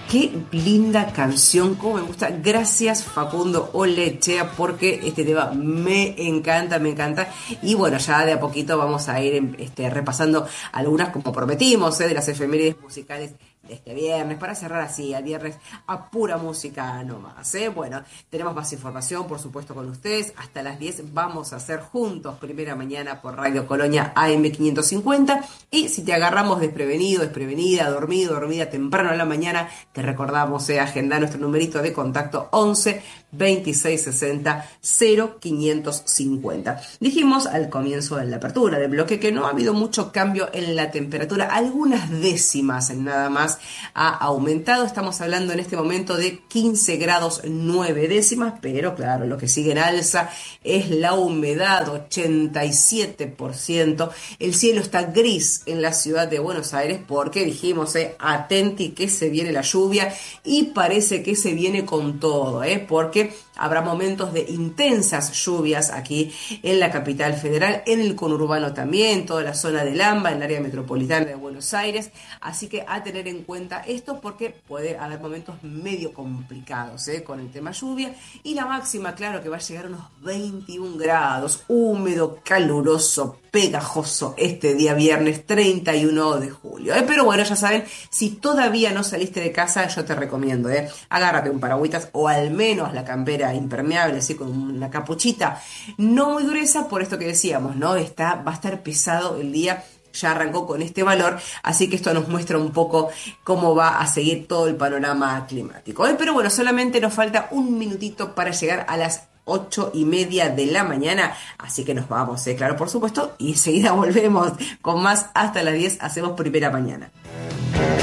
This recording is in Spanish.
Qué linda canción, cómo me gusta. Gracias Facundo Olechea, porque este tema me encanta, me encanta. Y bueno, ya de a poquito vamos a ir repasando algunas, como prometimos, de las efemérides musicales de este viernes, para cerrar así, al viernes a pura música nomás. Bueno, tenemos más información, por supuesto, con ustedes. Hasta las 10 vamos a hacer juntos Primera Mañana por Radio Colonia AM 550. Y si te agarramos desprevenido, desprevenida, dormido, dormida temprano en la mañana, te recordamos, agendar nuestro numerito de contacto 11 26 60 0550. Dijimos al comienzo de la apertura del bloque que no ha habido mucho cambio en la temperatura, algunas décimas nada más ha aumentado. Estamos hablando en este momento de 15 grados 9 décimas, pero claro, lo que sigue en alza es la humedad, 87%. El cielo está gris en la ciudad de Buenos Aires porque dijimos, atenti que se viene la lluvia, y parece que se viene con todo, porque habrá momentos de intensas lluvias aquí en la capital federal, en el conurbano también, toda la zona del AMBA, en el área metropolitana de Buenos Aires. Así que a tener en cuenta esto, porque puede haber momentos medio complicados con el tema lluvia. Y la máxima, claro, que va a llegar a unos 21 grados, húmedo, caluroso, pegajoso este día viernes 31 de julio. Pero bueno, ya saben, si todavía no saliste de casa, yo te recomiendo, agárrate un paragüitas o al menos la campera impermeable, así con una capuchita no muy gruesa, por esto que decíamos, ¿no? Va a estar pesado el día. Ya arrancó con este valor, así que esto nos muestra un poco cómo va a seguir todo el panorama climático. Pero bueno, solamente nos falta un minutito para llegar a las 8:30 de la mañana, así que nos vamos, claro, por supuesto, y enseguida volvemos con más. Hasta las 10 hacemos Primera Mañana.